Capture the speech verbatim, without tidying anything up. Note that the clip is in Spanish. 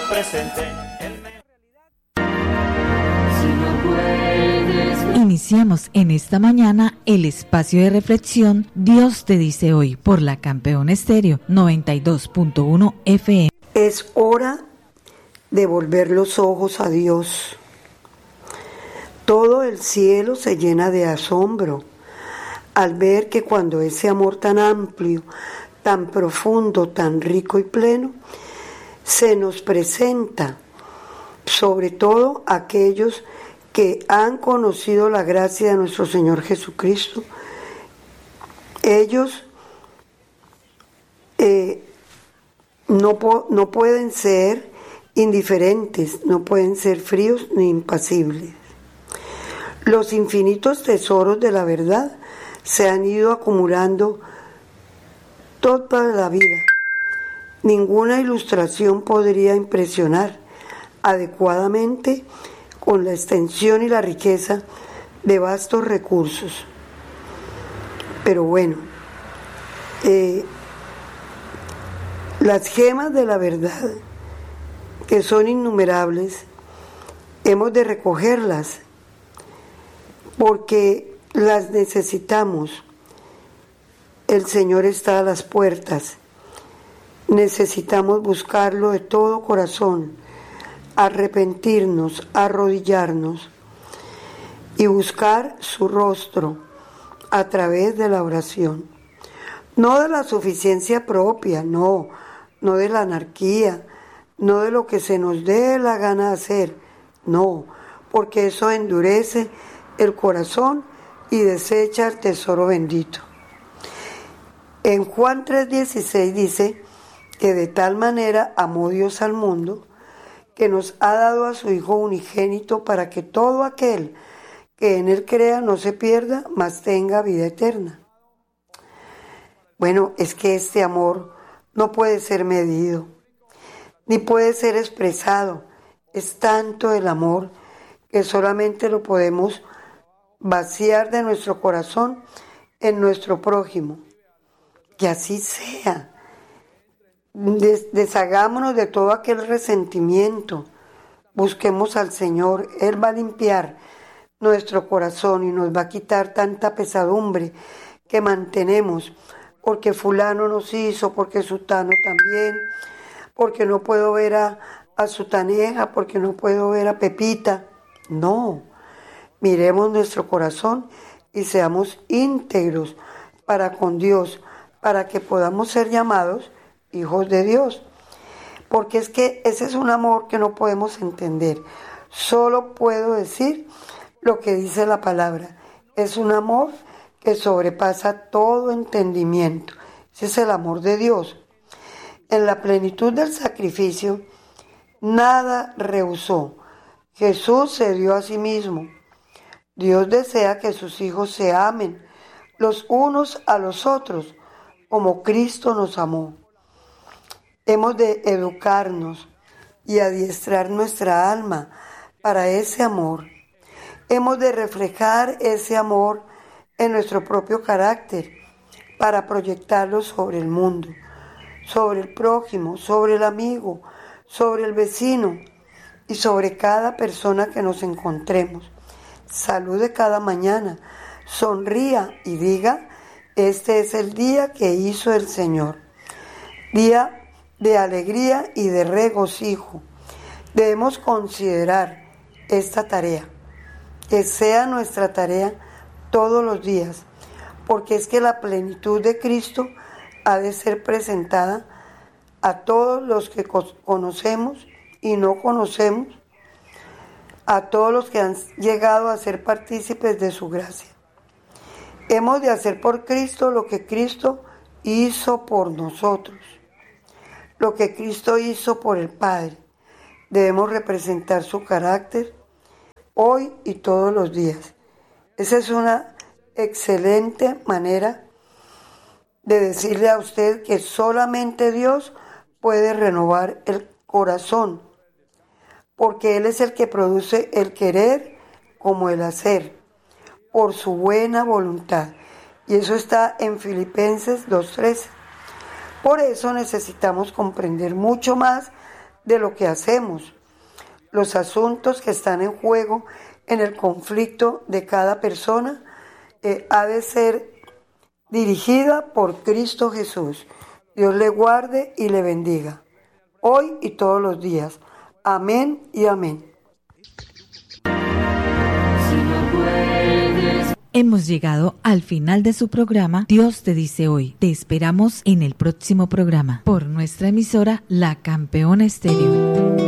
presente. Iniciamos en esta mañana el espacio de reflexión Dios te dice hoy por la Campeón Estéreo noventa y dos punto uno F M. Es hora de volver los ojos a Dios. Todo el cielo se llena de asombro al ver que cuando ese amor tan amplio, tan profundo, tan rico y pleno, se nos presenta, sobre todo aquellos que han conocido la gracia de nuestro Señor Jesucristo, ellos eh, no, po- no pueden ser indiferentes, no pueden ser fríos ni impasibles. Los infinitos tesoros de la verdad se han ido acumulando toda la vida. Ninguna ilustración podría impresionar adecuadamente con la extensión y la riqueza de vastos recursos. Pero bueno, eh, las gemas de la verdad, que son innumerables, hemos de recogerlas porque las necesitamos. El Señor está a las puertas. Necesitamos buscarlo de todo corazón, arrepentirnos, arrodillarnos y buscar su rostro a través de la oración. No de la suficiencia propia, no, no de la anarquía, no de lo que se nos dé la gana hacer, no, porque eso endurece el corazón y desecha el tesoro bendito. En Juan tres dieciséis dice que de tal manera amó Dios al mundo que nos ha dado a su Hijo unigénito para que todo aquel que en Él crea no se pierda, mas tenga vida eterna. Bueno, es que este amor no puede ser medido, ni puede ser expresado. Es tanto el amor que solamente lo podemos vaciar de nuestro corazón en nuestro prójimo. Que así sea. Des- deshagámonos de todo aquel resentimiento. Busquemos al Señor. Él va a limpiar nuestro corazón y nos va a quitar tanta pesadumbre que mantenemos. Porque fulano nos hizo, porque sutano también, porque no puedo ver a, a sutaneja, porque no puedo ver a Pepita. No. Miremos nuestro corazón y seamos íntegros para con Dios, para que podamos ser llamados hijos de Dios. Porque es que ese es un amor que no podemos entender. Solo puedo decir lo que dice la palabra. Es un amor que sobrepasa todo entendimiento. Ese es el amor de Dios. En la plenitud del sacrificio, nada rehusó. Jesús se dio a sí mismo. Dios desea que sus hijos se amen los unos a los otros, como Cristo nos amó. Hemos de educarnos y adiestrar nuestra alma para ese amor. Hemos de reflejar ese amor en nuestro propio carácter para proyectarlo sobre el mundo, sobre el prójimo, sobre el amigo, sobre el vecino y sobre cada persona que nos encontremos. Salude cada mañana, sonría y diga: este es el día que hizo el Señor. Día de alegría y de regocijo. Debemos considerar esta tarea, que sea nuestra tarea todos los días, porque es que la plenitud de Cristo ha de ser presentada a todos los que conocemos y no conocemos, a todos los que han llegado a ser partícipes de su gracia. Hemos de hacer por Cristo lo que Cristo hizo por nosotros, lo que Cristo hizo por el Padre. Debemos representar su carácter hoy y todos los días. Esa es una excelente manera de decirle a usted que solamente Dios puede renovar el corazón, porque Él es el que produce el querer como el hacer, por su buena voluntad. Y eso está en Filipenses dos trece. Por eso necesitamos comprender mucho más de lo que hacemos. Los asuntos que están en juego en el conflicto de cada persona eh, ha de ser dirigida por Cristo Jesús. Dios le guarde y le bendiga, hoy y todos los días. Amén y amén. Hemos llegado al final de su programa Dios te dice hoy. Te esperamos en el próximo programa por nuestra emisora La Campeona Estéreo.